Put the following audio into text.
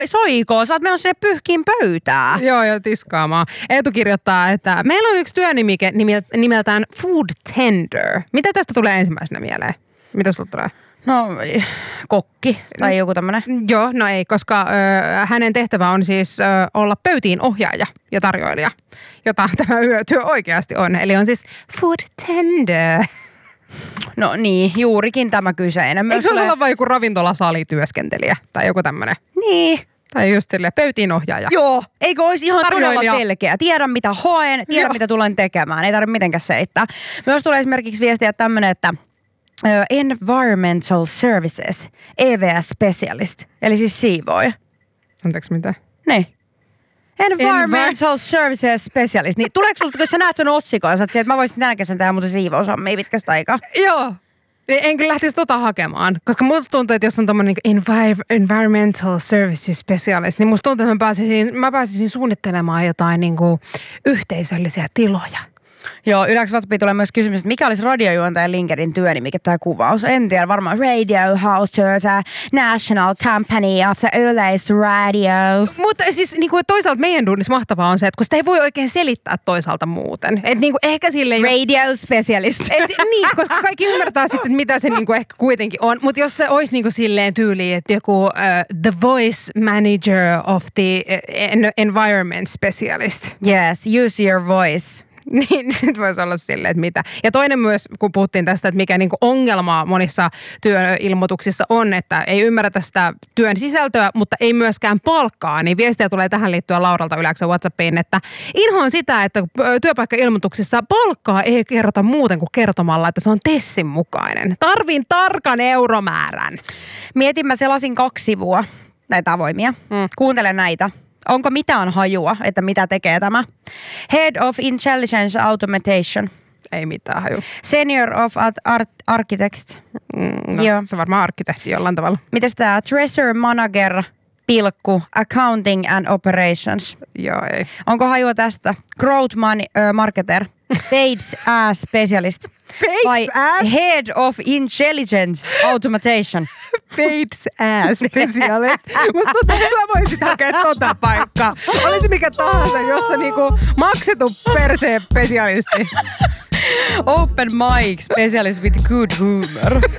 soiko, sä oot menossa sinne pyyhkiin pöytää. Joo, tiskaamaan. Eetu kirjoittaa, että meillä on yksi työnimike nimeltään Food Tender. Mitä tästä tulee ensimmäisenä mieleen? Mitä sulla tulee? No, kokki tai joku tämmönen. Joo, no ei, koska hänen tehtävä on siis olla pöytiin ohjaaja ja tarjoilija, jota tämä yötyö oikeasti on. Eli on siis Food Tender. No niin, juurikin tämä kyseinen. Eikö se olla vain joku ravintolasalityöskentelijä tai joku tämmöinen? Niin. Tai just silleen pöytiin ohjaaja. Joo, eikö olisi ihan Tarjoilija. todella selkeä. Tiedän mitä haen, tiedän mitä tulen tekemään. Ei tarvitse mitenkään selittää. Myös tulee esimerkiksi viestiä tämmöinen, että Environmental Services, EVS Specialist, eli siis siivooja. Anteeksi, mitä? Niin. Environmental Services Specialist. Niin tuleeko sulta, kun sä näet sen otsikon, sä oot että mä voisin tänä kesänä tehdä muuten siivousammia pitkästä aikaa? Joo. En kyllä lähtisi hakemaan, koska musta tuntuu, että jos on tommonen Environmental Services Specialist, niin musta tuntuu, että mä pääsisin suunnittelemaan jotain niinku yhteisöllisiä tiloja. Joo, yleensä WhatsAppiin tulee myös kysymys, että mikä olisi radiojuontajan LinkedIn työni, mikä tämä kuvaus? En tiedä, varmaan Radio Host, National Company of the Yleisradio. Mutta siis niinku, toisaalta meidän duunissa mahtavaa on se, että kun sitä ei voi oikein selittää toisaalta muuten. Et niinku, ehkä silleen, Radio Specialist. Niin, koska kaikki ymmärtää sitten, että mitä se niinku ehkä kuitenkin on. Mutta jos se olisi niinku silleen tyyliin, että joku the voice manager of the environment specialist. Yes, use your voice. Niin, sit voisi olla silleen, että mitä. Ja toinen myös, kun puhuttiin tästä, että mikä niinku ongelma monissa työilmoituksissa on, että ei ymmärretä sitä työn sisältöä, mutta ei myöskään palkkaa, niin viestiä tulee tähän liittyen Lauralta Yläksön WhatsAppiin, että inhoan sitä, että työpaikkailmoituksissa palkkaa ei kerrota muuten kuin kertomalla, että se on TESin mukainen. Tarvin tarkan euromäärän. Mietin, mä selasin 2 sivua näitä avoimia. Kuuntele näitä. Onko mitään hajua, että mitä tekee tämä? Head of Intelligence Automation. Ei mitään haju. Senior of Architect. No, Joo. se on varmaan arkkitehti jollain tavalla. Mites tää? Treasury Manager, Accounting and Operations. Joo, ei. Onko hajua tästä? Growth Marketer. Paid Ass Specialist. Vai Head of Intelligence Automation. Paid Ass Specialist. Musta tuntuu, että sä voisit hakea tota paikkaa. Olisi mikä tahansa, jossa niinku maksettu perseen specialisti. Open mic specialist with good humor.